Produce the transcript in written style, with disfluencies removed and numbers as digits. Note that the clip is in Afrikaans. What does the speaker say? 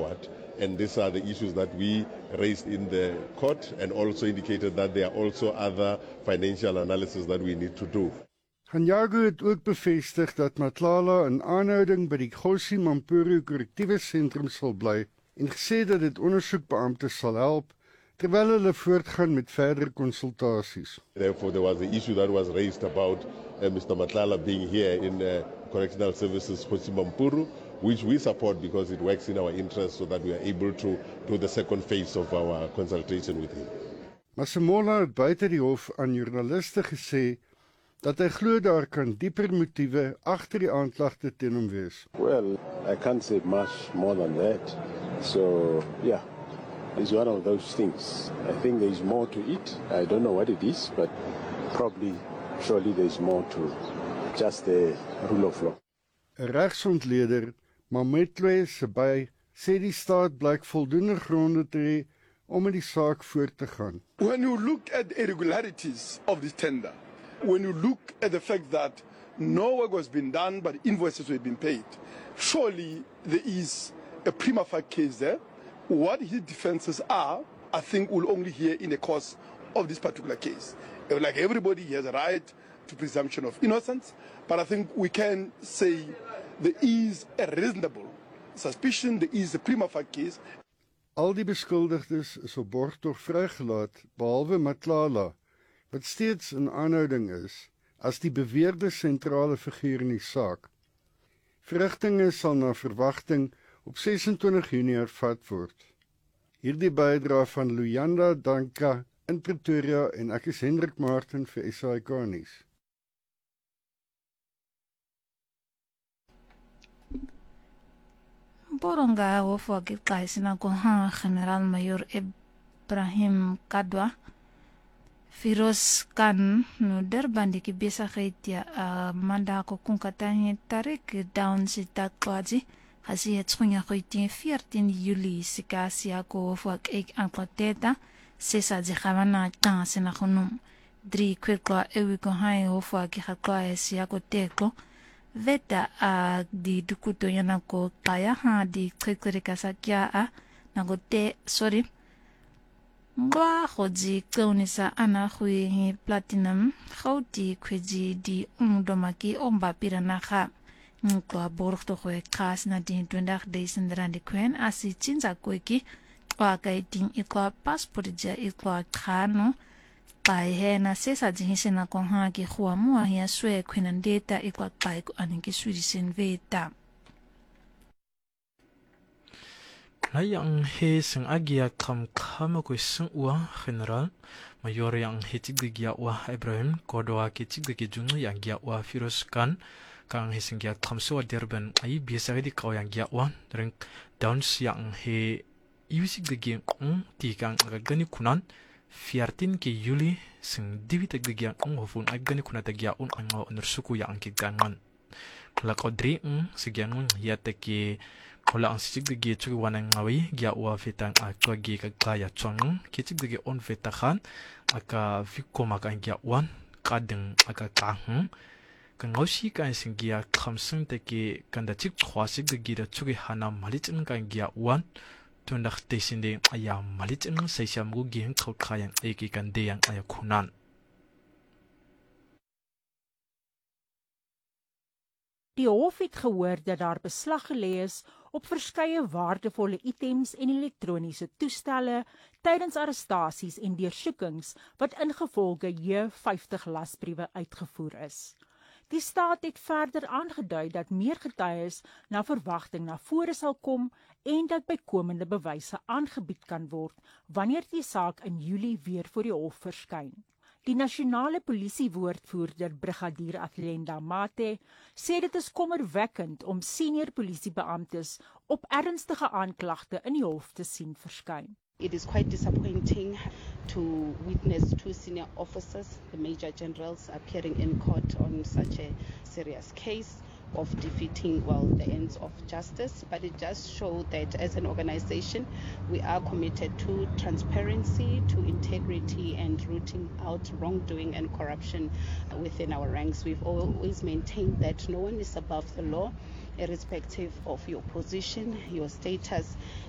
forward. And these are the issues that we raised in the court and also indicated that there are also other financial analysis that we need to do. Kganyago het ook bevestig dat Matlala in aanhouding by die Gossi Mampuru korrektiewe sentrum sal bly en gesê dat dit ondersoekbeamptes sal help terwyl hulle voortgaan met verdere konsultasies. Therefore, there was the issue that was raised about Mr. Matlala being here in Correctional Services Gossi Mampuru, which we support because it works in our interest so that we are able to do the second phase of our consultation with him. Masemola het buite die hof aan joernaliste gesê dat hy glo daar kan dieper motiewe agter die aanklagte teen hom wees. Well, I can't say much more than that. So, yeah, it's one of those things. I think there's more to it. I don't know what it is, but surely there's more to just the rule of law. 'n Regsontleder, Mametloe Sebei, sê die staat blyk voldoende gronde te hê om met die saak voort te gaan. When you look at the irregularities of this tender, when you look at the fact that no work was being done but invoices were being paid, surely there is a prima facie case there. What his defenses are, I think we'll only hear in the course of this particular case. Like everybody, he has a right to presumption of innocence, but I think we can say there is a reasonable suspicion, there is a prima facie case. Al die beskuldigdes is op borgtog vrygelaat, behalwe Matlala, wat steeds in aanhouding is, as die beweerde sentrale figuur in die saak. Verrigtinge sal na verwagting op 26 Junie hervat word. Hierdie bydra van Luyanda Danka in Pretoria en ek is Hendrik Martin vir SAK nuus. Boronga hofu akikaisi na kuha General Mayor Ibrahim Kadwa Firoz Khan no Durban di besigheid manda ko kunkatanye Tarik down sita kwaji hasi het skonya goitie 14 Julie sikasia ko hofu ek aanklateta sesa di khawana tanse na khunum 3 kwekwa ewi ko hai hofu akikakwa esia ko teklo Veta di dukuto yana ko kaya di krekwereka sakya na go te sorry ngwa khoji kaunisa ana khui platinum khauti khweji di domaki omba pirana kha ngwa borgto khwe khas na di 20,000 rand kwen asi chinza kweki kwa kaiting ikwa passport ja ikwa khano Kai hena sesa jihisena kong hagi khua mua hia swe kwinan data ikwa kai ko aning ki swidisen veta. Yang he sing agia kam ko sing ua General Mayor yang he tigdigia ua Ibrahim Kodwa ki tigdigi jungu yang gia ua Firoz Khan kang he sing gia kam so Durban ai biasa di kau yang gia ua ring downs yang he iwisig digi ti kang agani kunan 14 Juli sing diwitag digyan hofun agani kuna tagya ang ondersuku yang kigangan la kodri sigyan yate ki kola ang sisig digi chugi wanang ngawi gya wa fetang akwa gi kagaya chong kichig digi on fetakhan aka fikko maka gya wan kadeng aka kahung kangoshi kan singya khamsung teki kanda chik khwasig digi da chugi hana malichin kan gya wan Tundak desinde ayam malit en seisam gugien kau kayang eki kan deyang ayakunan. Die hof het gehoor dat daar beslag gelê is op verskeie waardevolle items en elektroniese toestelle tydens arrestasies en deursoekings wat ingevolge J50 lasbriewe uitgevoer is. Die staat het verder aangedui dat meer getuies na verwagting na vore sal kom en dat bykomende bewyse aangebied kan word wanneer die saak in Julie weer voor die hof verskyn. Die nasionale polisiewoordvoerder Brigadier Athlenda Mate sê dit is kommerwekkend om senior polisiebeamptes op ernstige aanklagte in die hof te sien verskyn. It is quite disappointing to witness 2 senior officers, the major generals, appearing in court on such a serious case of defeating, the ends of justice. But it does show that as an organization, we are committed to transparency, to integrity, and rooting out wrongdoing and corruption within our ranks. We've always maintained that no one is above the law, irrespective of your position, your status,